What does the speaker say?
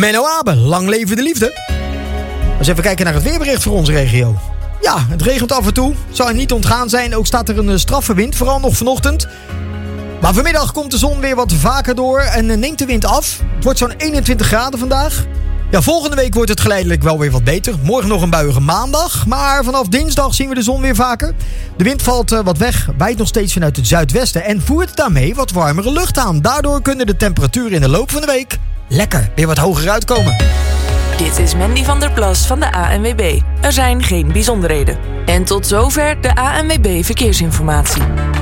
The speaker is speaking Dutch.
Menno Abe, lang leven de liefde. Dus even kijken naar het weerbericht voor onze regio. Ja, het regent af en toe. Zou je niet ontgaan zijn. Ook staat er een straffe wind, vooral nog vanochtend. Maar vanmiddag komt de zon weer wat vaker door en neemt de wind af. Het wordt zo'n 21 graden vandaag. Ja, volgende week wordt het geleidelijk wel weer wat beter. Morgen nog een buiige maandag, maar vanaf dinsdag zien we de zon weer vaker. De wind valt wat weg, waait nog steeds vanuit het zuidwesten en voert daarmee wat warmere lucht aan. Daardoor kunnen de temperaturen in de loop van de week lekker weer wat hoger uitkomen. Dit is Mandy van der Plas van de ANWB. Er zijn geen bijzonderheden. En tot zover de ANWB Verkeersinformatie.